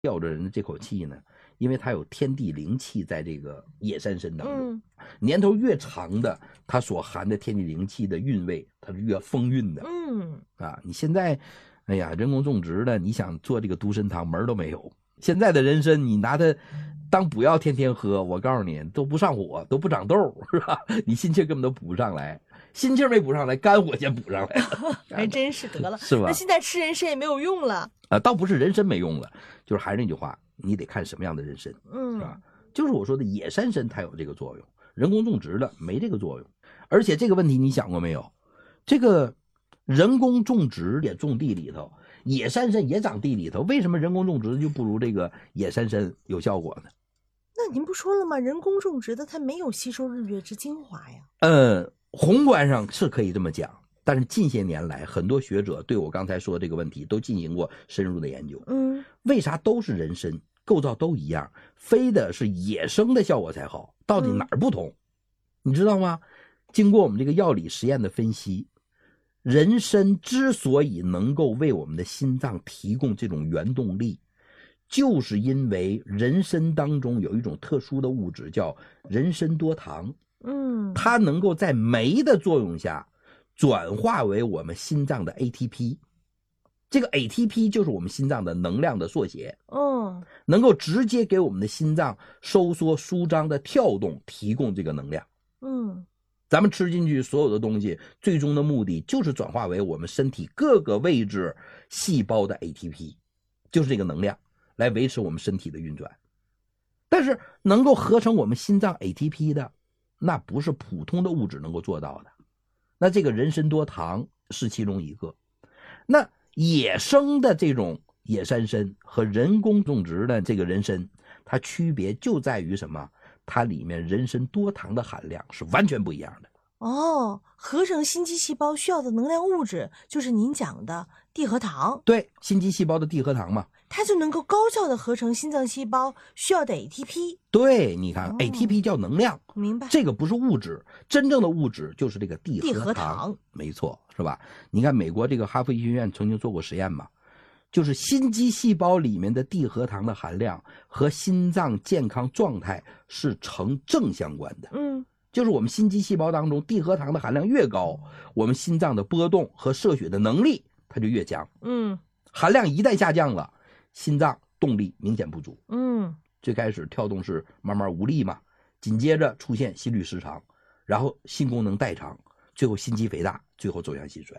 吊着人的这口气呢，因为它有天地灵气在这个野山参当中，年头越长的，它所含的天地灵气的韵味，它是越丰韵的。你现在，哎呀，人工种植的，你想做这个独参汤门都没有。现在的人参，你拿它当补药天天喝，我告诉你都不上火，都不长痘，是吧？你心气根本都补不上来。心气没补上来，肝火先补上来了， 还真是得了， 是吧？ 那现在吃人参也没有用了倒不是人参没用了，就是还是那句话，你得看什么样的人参，是吧？就是我说的野山参它有这个作用，人工种植的没这个作用。而且这个问题你想过没有？这个人工种植也种地里头，野山参也长地里头，为什么人工种植就不如这个野山参有效果呢？ 那您不说了吗？人工种植的它没有吸收日月之精华呀。 宏观上是可以这么讲，但是近些年来，很多学者对我刚才说的这个问题都进行过深入的研究。为啥都是人参，构造都一样，非得是野生的效果才好？到底哪儿不同？你知道吗？经过我们这个药理实验的分析，人参之所以能够为我们的心脏提供这种原动力，就是因为人参当中有一种特殊的物质叫人参多糖。它能够在酶的作用下转化为我们心脏的 ATP， 这个 ATP 就是我们心脏的能量的缩写，能够直接给我们的心脏收缩舒张的跳动提供这个能量。咱们吃进去所有的东西，最终的目的就是转化为我们身体各个位置细胞的 ATP， 就是这个能量来维持我们身体的运转。但是能够合成我们心脏 ATP 的，那不是普通的物质能够做到的，那这个人参多糖是其中一个。那野生的这种野山参和人工种植的这个人参，它区别就在于什么？它里面人参多糖的含量是完全不一样的。 合成心肌细胞需要的能量物质就是您讲的地核糖。 对，心肌细胞的地核糖嘛， 它就能够高效的合成心脏细胞需要的 ATP。 对，你看ATP 叫能量， 明白？ 这个不是物质，真正的物质就是这个地核糖， 没错，是吧？你看美国这个哈佛医学院曾经做过实验嘛，就是心肌细胞里面的地核糖的含量和心脏健康状态是成正相关的。就是我们心肌细胞当中地核糖的含量越高，我们心脏的波动和射血的能力它就越强。含量一旦下降了，心脏动力明显不足。最开始跳动是慢慢无力嘛，紧接着出现心律失常，然后心功能代偿，最后心肌肥大，最后走向心衰。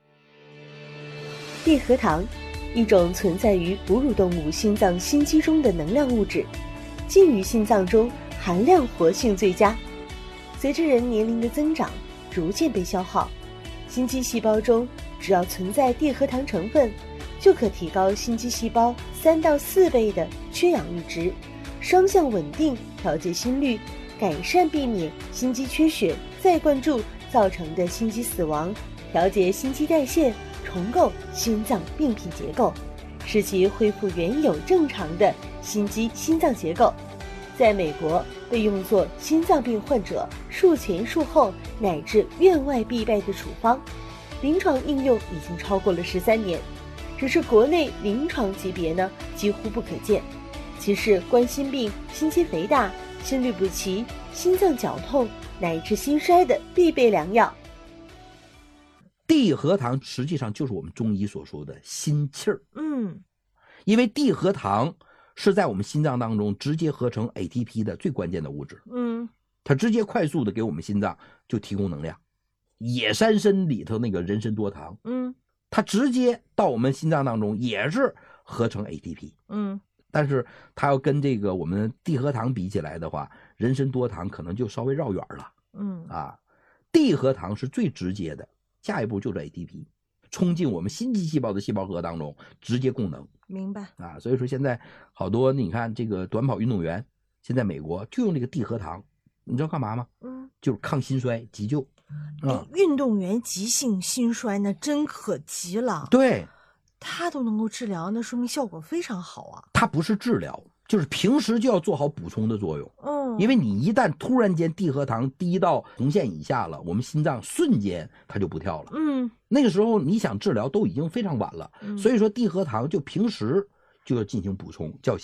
地核糖，一种存在于哺乳动物心脏心肌中的能量物质，浸于心脏中，含量活性最佳。随着人年龄的增长，逐渐被消耗。心肌细胞中只要存在地核糖成分，就可提高心肌细胞3到4倍的缺氧阈值，双向稳定调节心率，改善避免心肌缺血再灌注造成的心肌死亡，调节心肌代谢，重构心脏病变结构，使其恢复原有正常的心肌心脏结构。在美国被用作心脏病患者术前术后乃至院外必备的处方，临床应用已经超过了13年，只是国内临床级别呢几乎不可见。其是冠心病、心肌肥大、心律不齐、心脏绞痛乃至心衰的必备良药。 地核糖实际上就是我们中医所说的心气儿。因为地核糖是在我们心脏当中直接合成 ATP 的最关键的物质。它直接快速的给我们心脏就提供能量。野山参里头那个人参多糖，它直接到我们心脏当中也是合成 ATP。但是它要跟这个我们地核糖比起来的话，人参多糖可能就稍微绕远了。地核糖是最直接的，下一步就是 ATP， 冲进我们心肌细胞的细胞核当中，直接供能。 明白所以说现在好多你看这个短跑运动员，现在美国就用这个地核糖，你知道干嘛吗？就是抗心衰急救。 运动员急性心衰那真可急了。 对， 他都能够治疗，那说明效果非常好啊。 它不是治疗，就是平时就要做好补充的作用。因为你一旦突然间地核糖低到红线以下了，我们心脏瞬间它就不跳了。那个时候你想治疗都已经非常晚了。所以说地核糖就平时就要进行补充，叫